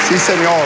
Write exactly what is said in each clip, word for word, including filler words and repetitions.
Sí, Señor.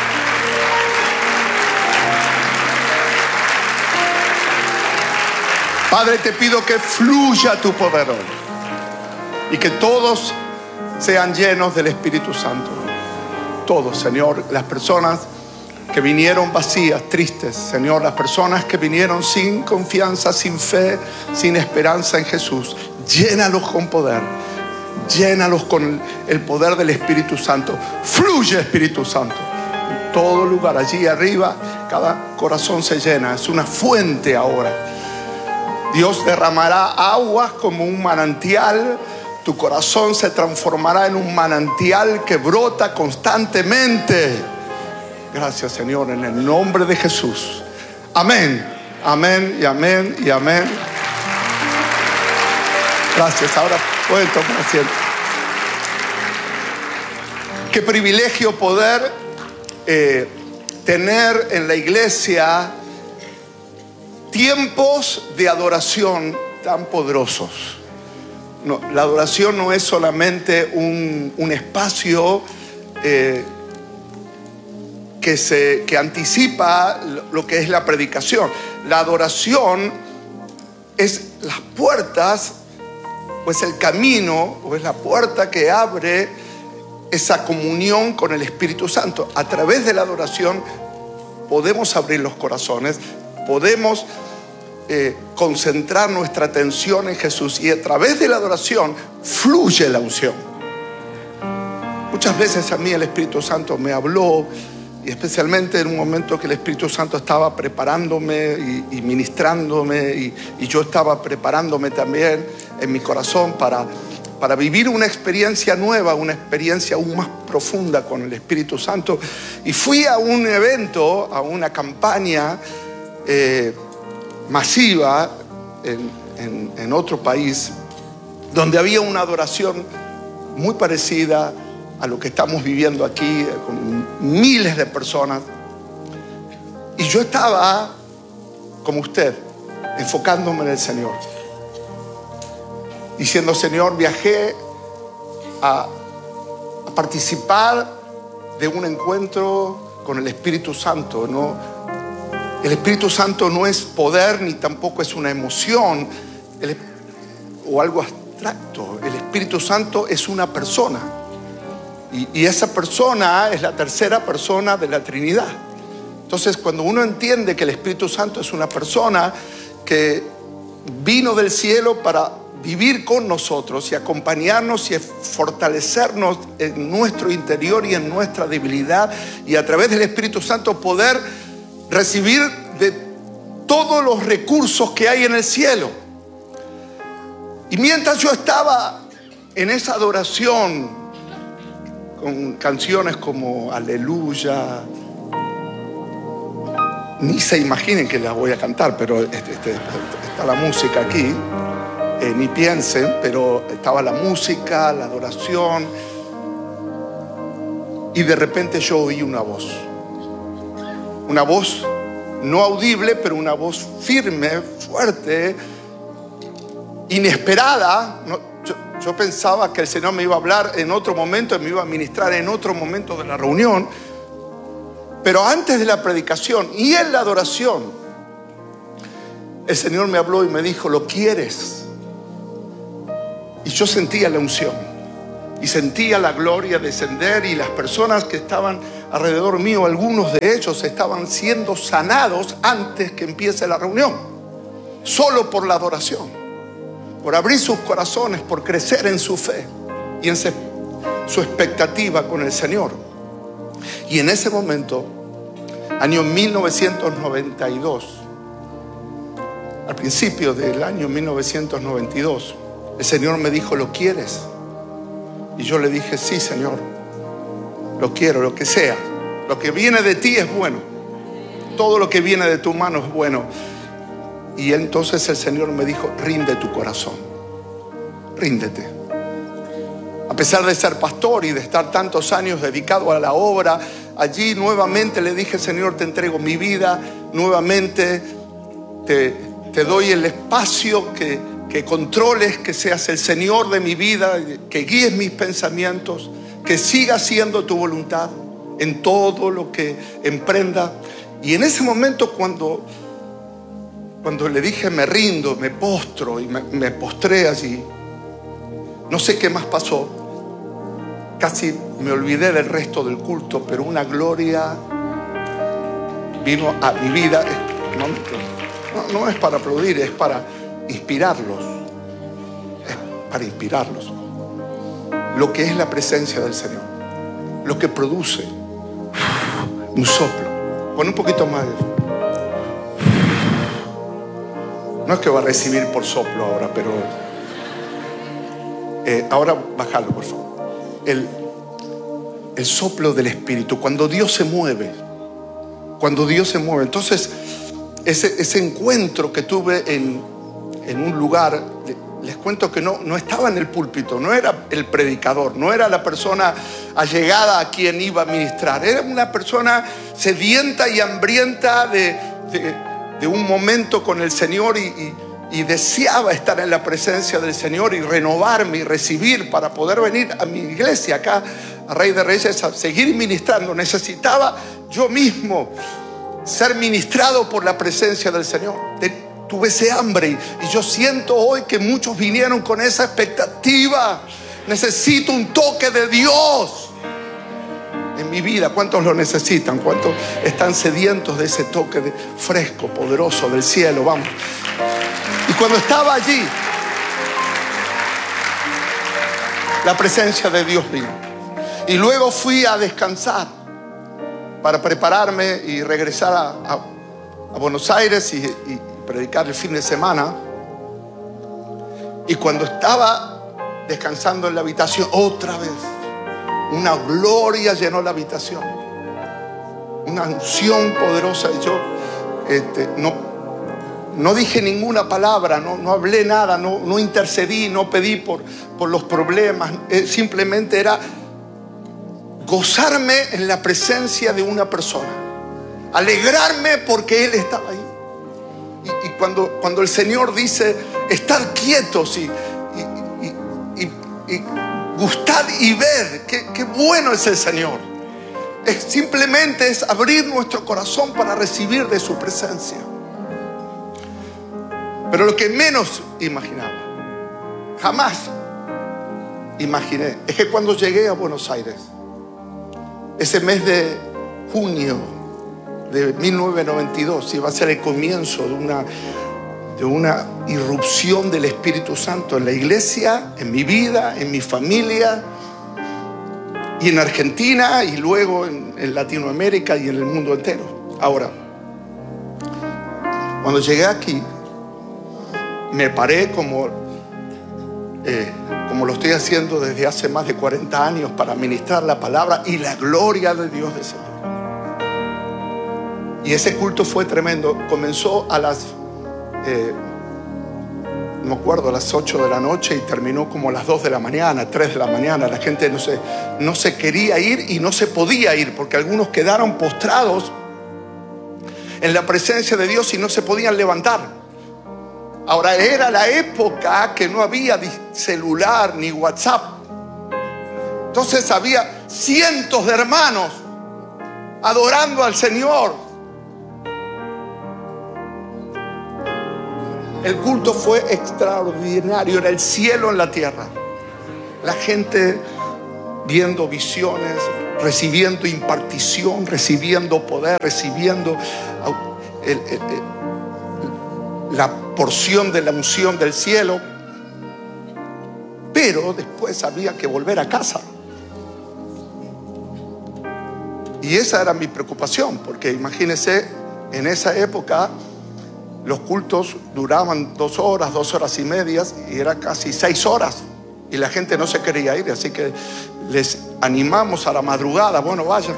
Padre, te pido que fluya tu poder hoy y que todos sean llenos del Espíritu Santo. Todos, Señor, las personas que vinieron vacías, tristes, Señor, las personas que vinieron sin confianza, sin fe, sin esperanza en Jesús, llénalos con poder, llénalos con el poder del Espíritu Santo. Fluye, Espíritu Santo, en todo lugar, allí arriba, cada corazón se llena, es una fuente ahora. Dios derramará aguas como un manantial. Tu corazón se transformará en un manantial que brota constantemente. Gracias, Señor, en el nombre de Jesús. Amén, amén y amén y amén. Gracias. Ahora pueden tomar asiento. Qué privilegio poder eh, tener en la iglesia tiempos de adoración tan poderosos. No, la adoración no es solamente un, un espacio eh, que, se, que anticipa lo que es la predicación. La adoración es las puertas, o es el camino, o es la puerta que abre esa comunión con el Espíritu Santo. A través de la adoración podemos abrir los corazones, podemos Eh, concentrar nuestra atención en Jesús, y a través de la adoración fluye la unción. Muchas veces a mí el Espíritu Santo me habló, y especialmente en un momento que el Espíritu Santo estaba preparándome y, y ministrándome, y, y yo estaba preparándome también en mi corazón para, para vivir una experiencia nueva, una experiencia aún más profunda con el Espíritu Santo. Y fui a un evento, a una campaña eh, masiva en, en, en otro país, donde había una adoración muy parecida a lo que estamos viviendo aquí, con miles de personas. Y yo estaba, como usted, enfocándome en el Señor, diciendo: Señor, viajé a, a participar de un encuentro con el Espíritu Santo, ¿no? El Espíritu Santo no es poder, ni tampoco es una emoción el, o algo abstracto. El Espíritu Santo es una persona, y, y esa persona es la tercera persona de la Trinidad. Entonces, cuando uno entiende que el Espíritu Santo es una persona que vino del cielo para vivir con nosotros y acompañarnos y fortalecernos en nuestro interior y en nuestra debilidad, y a través del Espíritu Santo poder recibir de todos los recursos que hay en el cielo. Y mientras yo estaba en esa adoración, con canciones como Aleluya, ni se imaginen que las voy a cantar, pero este, este, está la música aquí, eh, ni piensen, pero estaba la música, la adoración, y de repente yo oí una voz. Una voz no audible, pero una voz firme, fuerte, inesperada. No, yo, yo pensaba que el Señor me iba a hablar en otro momento, me iba a ministrar en otro momento de la reunión. Pero antes de la predicación y en la adoración, el Señor me habló y me dijo: ¿lo quieres? Y yo sentía la unción y sentía la gloria descender, y las personas que estaban alrededor mío, algunos de ellos estaban siendo sanados antes que empiece la reunión, solo por la adoración, por abrir sus corazones, por crecer en su fe y en su expectativa con el Señor. Y en ese momento, año mil novecientos noventa y dos, al principio del año mil novecientos noventa y dos, el Señor me dijo: ¿lo quieres? Y yo le dije: sí, Señor, lo quiero, lo que sea. Lo que viene de ti es bueno. Todo lo que viene de tu mano es bueno. Y entonces el Señor me dijo: rinde tu corazón, ríndete. A pesar de ser pastor y de estar tantos años dedicado a la obra, allí nuevamente le dije: Señor, te entrego mi vida, nuevamente te, te doy el espacio que, que controles, que seas el Señor de mi vida, que guíes mis pensamientos, que siga siendo tu voluntad. en todo lo que emprenda. Y en ese momento cuando, cuando le dije me rindo, me postro y me, me postré allí, no sé qué más pasó. Casi me olvidé del resto del culto, pero una gloria vino a mi vida. No, no, no es para aplaudir, es para inspirarlos. Es para inspirarlos. Lo que es la presencia del Señor, lo que produce un soplo. Pon un poquito más de eso. No es que va a recibir por soplo ahora, pero eh, ahora bájalo, por favor. El, el soplo del Espíritu, cuando Dios se mueve, cuando Dios se mueve. Entonces, ese, ese encuentro que tuve en, en un lugar, les cuento que no, no estaba en el púlpito, no era el predicador, no era la persona allegada a quien iba a ministrar, era una persona sedienta y hambrienta de, de, de un momento con el Señor y, y, y deseaba estar en la presencia del Señor y renovarme y recibir para poder venir a mi iglesia acá a Rey de Reyes a seguir ministrando. Necesitaba yo mismo ser ministrado por la presencia del Señor. Tuve ese hambre y, y yo siento hoy que muchos vinieron con esa expectativa. Necesito un toque de Dios en mi vida. ¿Cuántos lo necesitan? ¿Cuántos están sedientos de ese toque de fresco, poderoso del cielo? Vamos. Y cuando estaba allí, la presencia de Dios vino. Y luego fui a descansar para prepararme y regresar a, a, a Buenos Aires y, y predicar el fin de semana. Y cuando estaba descansando en la habitación, otra vez una gloria llenó la habitación, una unción poderosa. Y yo este, no, no dije ninguna palabra, no, no hablé nada, no, no intercedí, no pedí por, por los problemas. Eh, simplemente era gozarme en la presencia de una persona, alegrarme porque Él estaba ahí. Y, y cuando, cuando el Señor dice estar quietos y, y, y, y, y gustad y ver qué, qué bueno es el Señor, es simplemente es abrir nuestro corazón para recibir de su presencia. Pero lo que menos imaginaba, jamás imaginé, es que cuando llegué a Buenos Aires, ese mes de junio de mil novecientos noventa y dos iba a ser el comienzo de una, de una irrupción del Espíritu Santo en la iglesia, en mi vida, en mi familia y en Argentina y luego en, en Latinoamérica y en el mundo entero. Ahora, cuando llegué aquí, me paré como, eh, como lo estoy haciendo desde hace más de cuarenta años para ministrar la palabra y la gloria de Dios del Señor. Y ese culto fue tremendo. Comenzó a las, eh, no me acuerdo, a las ocho de la noche y terminó como a las dos de la mañana, tres de la mañana. La gente no se, no se quería ir y no se podía ir porque algunos quedaron postrados en la presencia de Dios y no se podían levantar. Ahora, era la época que no había celular ni WhatsApp. Entonces había cientos de hermanos adorando al Señor. El culto fue extraordinario, era el cielo en la tierra. La gente viendo visiones, recibiendo impartición, recibiendo poder, recibiendo el, el, el, la porción de la unción del cielo. Pero después había que volver a casa. Y esa era mi preocupación, porque imagínense, en esa época los cultos duraban dos horas, dos horas y medias, y era casi seis horas. Y la gente no se quería ir, así que les animamos a la madrugada, bueno, vayan.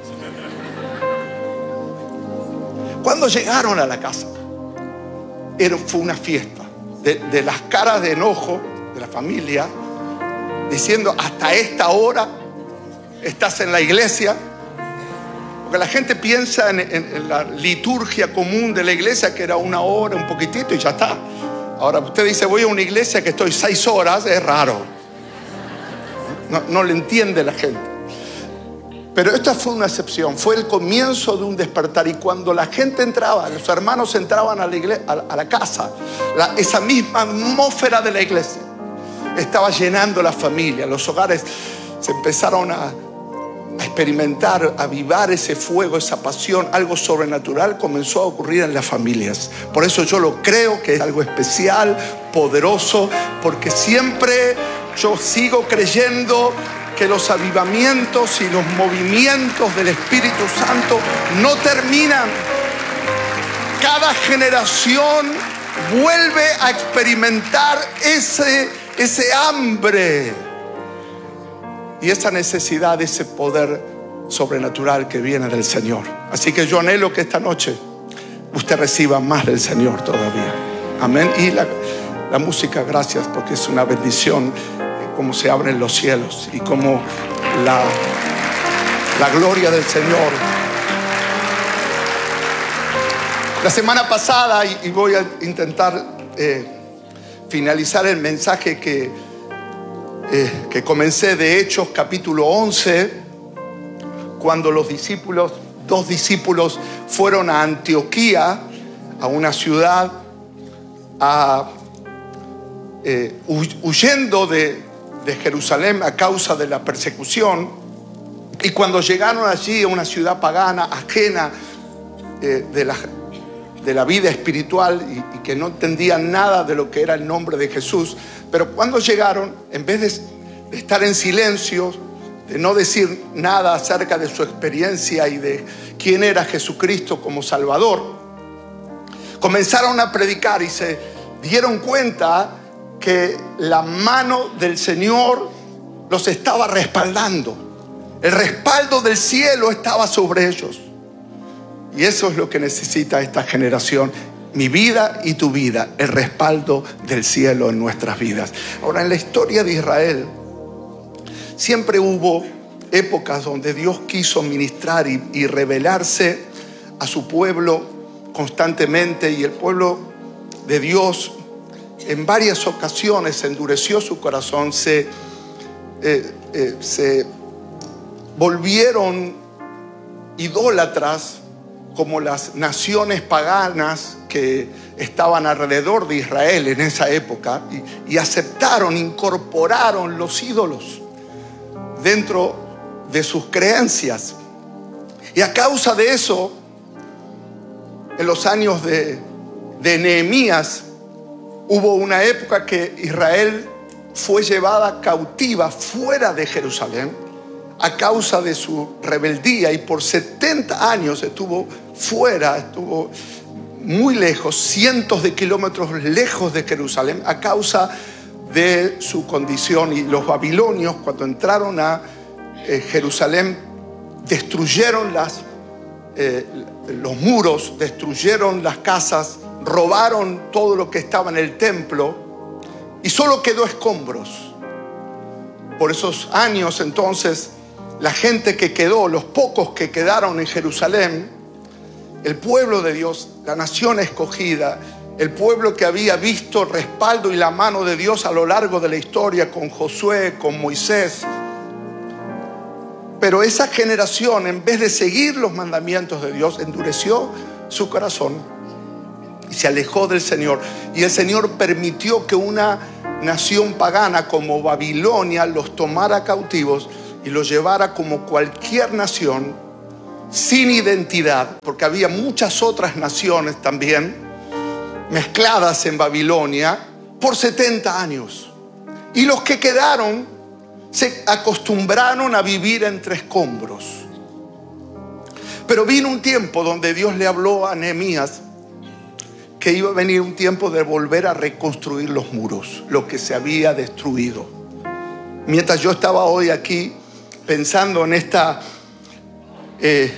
Cuando llegaron a la casa, era, fue una fiesta. De, de las caras de enojo de la familia, diciendo, hasta esta hora estás en la iglesia. Porque la gente piensa en, en, en la liturgia común de la iglesia, que era una hora, un poquitito y ya está. Ahora usted dice, voy a una iglesia que estoy seis horas, es raro. No, no le entiende la gente. Pero esta fue una excepción, fue el comienzo de un despertar. Y cuando la gente entraba, los hermanos entraban a la, iglesia, a la casa, la, esa misma atmósfera de la iglesia estaba llenando la familia. Los hogares se empezaron a, a experimentar, a avivar ese fuego, esa pasión. Algo sobrenatural comenzó a ocurrir en las familias. Por eso yo lo creo que es algo especial, poderoso, porque siempre yo sigo creyendo que los avivamientos y los movimientos del Espíritu Santo no terminan. Cada generación vuelve a experimentar ese, ese hambre y esa necesidad, ese poder sobrenatural que viene del Señor. Así que yo anhelo que esta noche usted reciba más del Señor todavía. Amén. Y la, la música, gracias, porque es una bendición. Cómo se abren los cielos y cómo la, la gloria del Señor. La semana pasada, y, y voy a intentar eh, finalizar el mensaje que, eh, que comencé de Hechos capítulo once, cuando los discípulos, dos discípulos fueron a Antioquía, a una ciudad, a, eh, huyendo de de Jerusalén a causa de la persecución. Y cuando llegaron allí a una ciudad pagana, ajena eh, de, la, de la vida espiritual, y, y que no entendían nada de lo que era el nombre de Jesús, pero cuando llegaron, en vez de, de estar en silencio, de no decir nada acerca de su experiencia y de quién era Jesucristo como Salvador, comenzaron a predicar y se dieron cuenta que la mano del Señor los estaba respaldando. El respaldo del cielo estaba sobre ellos. Y eso es lo que necesita esta generación. Mi vida y tu vida, el respaldo del cielo en nuestras vidas. Ahora, en la historia de Israel, siempre hubo épocas donde Dios quiso ministrar y, y revelarse a su pueblo constantemente. Y el pueblo de Dios en varias ocasiones endureció su corazón, se, eh, eh, se volvieron idólatras como las naciones paganas que estaban alrededor de Israel en esa época, y, y aceptaron, incorporaron los ídolos dentro de sus creencias. Y a causa de eso, en los años de, de Nehemías, hubo una época que Israel fue llevada cautiva fuera de Jerusalén a causa de su rebeldía, y por setenta años estuvo fuera, estuvo muy lejos, cientos de kilómetros lejos de Jerusalén a causa de su condición. Y los babilonios, cuando entraron a eh, Jerusalén, destruyeron las, eh, los muros, destruyeron las casas, robaron todo lo que estaba en el templo y solo quedó escombros. Por esos años, entonces, la gente que quedó, los pocos que quedaron en Jerusalén, el pueblo de Dios, la nación escogida, el pueblo que había visto el respaldo y la mano de Dios a lo largo de la historia con Josué, con Moisés. Pero esa generación, en vez de seguir los mandamientos de Dios, endureció su corazón y se alejó del Señor. Y el Señor permitió que una nación pagana como Babilonia los tomara cautivos y los llevara como cualquier nación sin identidad, porque había muchas otras naciones también mezcladas en Babilonia por setenta años. Y los que quedaron se acostumbraron a vivir entre escombros. Pero vino un tiempo donde Dios le habló a Nehemías que iba a venir un tiempo de volver a reconstruir los muros, lo que se había destruido. Mientras yo estaba hoy aquí pensando en esta, eh,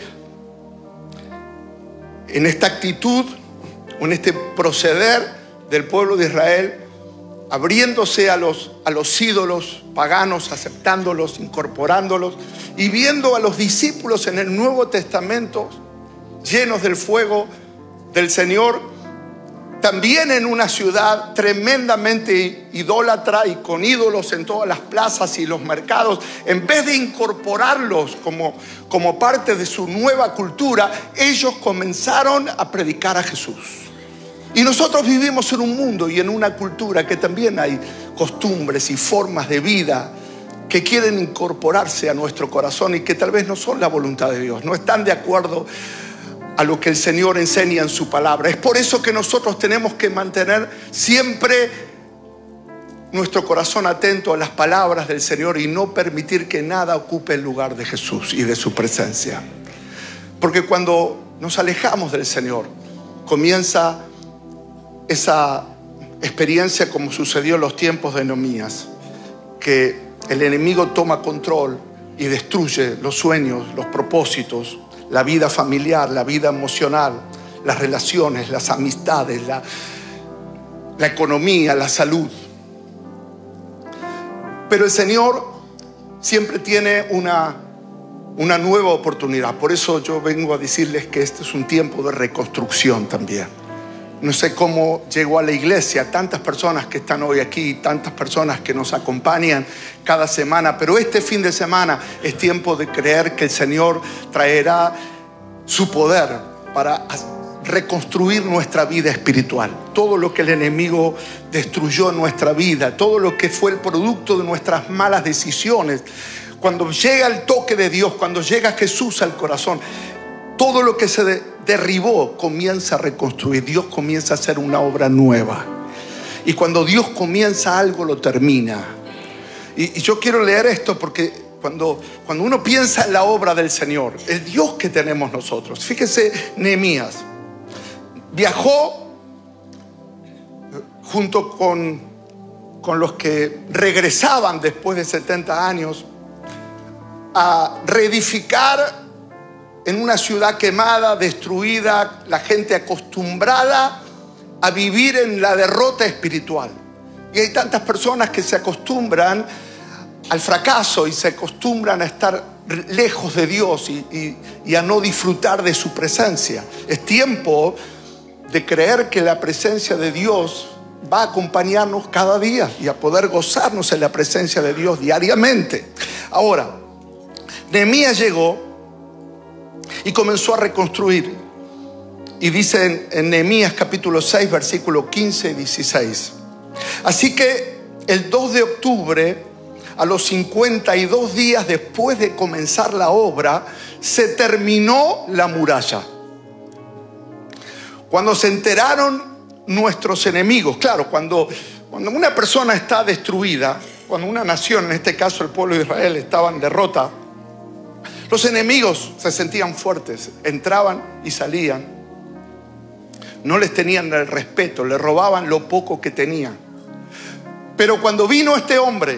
en esta actitud, en este proceder del pueblo de Israel, abriéndose a los, a los ídolos paganos, aceptándolos, incorporándolos, y viendo a los discípulos en el Nuevo Testamento llenos del fuego del Señor, también en una ciudad tremendamente idólatra y con ídolos en todas las plazas y los mercados, en vez de incorporarlos como, como parte de su nueva cultura, ellos comenzaron a predicar a Jesús. Y nosotros vivimos en un mundo y en una cultura que también hay costumbres y formas de vida que quieren incorporarse a nuestro corazón y que tal vez no son la voluntad de Dios, no están de acuerdo a lo que el Señor enseña en su palabra. Es por eso que nosotros tenemos que mantener siempre nuestro corazón atento a las palabras del Señor y no permitir que nada ocupe el lugar de Jesús y de su presencia. Porque cuando nos alejamos del Señor, comienza esa experiencia como sucedió en los tiempos de Nehemías, que el enemigo toma control y destruye los sueños, los propósitos, la vida familiar, la vida emocional, las relaciones, las amistades, la, la economía, la salud. Pero el Señor siempre tiene una, una nueva oportunidad. Por eso yo vengo a decirles que este es un tiempo de reconstrucción también. No sé cómo llegó a la iglesia tantas personas que están hoy aquí, tantas personas que nos acompañan cada semana, pero este fin de semana es tiempo de creer que el Señor traerá su poder para reconstruir nuestra vida espiritual. Todo lo que el enemigo destruyó en nuestra vida, todo lo que fue el producto de nuestras malas decisiones, cuando llega el toque de Dios, cuando llega Jesús al corazón, todo lo que se de, derribó comienza a reconstruir. Dios comienza a hacer una obra nueva. Y cuando Dios comienza algo, lo termina. Y, y yo quiero leer esto porque cuando, cuando uno piensa en la obra del Señor, el Dios que tenemos nosotros. Fíjese, Nehemías viajó junto con, con los que regresaban después de setenta años a reedificar en una ciudad quemada, destruida, la gente acostumbrada a vivir en la derrota espiritual. Y hay tantas personas que se acostumbran al fracaso y se acostumbran a estar lejos de Dios y, y, y a no disfrutar de su presencia. Es tiempo de creer que la presencia de Dios va a acompañarnos cada día y a poder gozarnos en la presencia de Dios diariamente. Ahora, Nehemías llegó y comenzó a reconstruir. Y dice en, en Nehemías capítulo seis, versículos quince y dieciséis. Así que el dos de octubre, a los cincuenta y dos días después de comenzar la obra, se terminó la muralla. Cuando se enteraron nuestros enemigos, claro, cuando, cuando una persona está destruida, cuando una nación, en este caso el pueblo de Israel, estaba en derrota, los enemigos se sentían fuertes, entraban y salían. No les tenían el respeto, les robaban lo poco que tenían. Pero cuando vino este hombre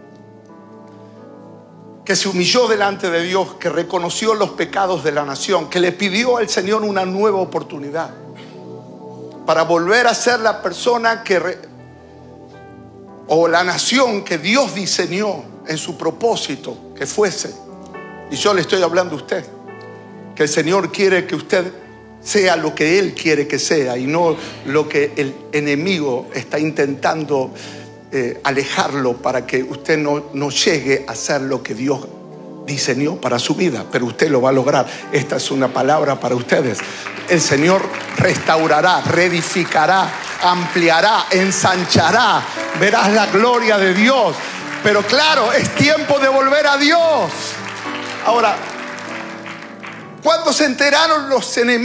que se humilló delante de Dios, que reconoció los pecados de la nación, que le pidió al Señor una nueva oportunidad para volver a ser la persona que re, o la nación que Dios diseñó en su propósito que fuese. Y yo le estoy hablando a usted, que el Señor quiere que usted sea lo que Él quiere que sea y no lo que el enemigo está intentando eh, alejarlo para que usted no, no llegue a ser lo que Dios diseñó para su vida. Pero usted lo va a lograr. Esta es una palabra para ustedes. El Señor restaurará, reedificará, ampliará, ensanchará. Verás la gloria de Dios. Pero claro, es tiempo de volver a Dios. Ahora, cuando se enteraron los enemigos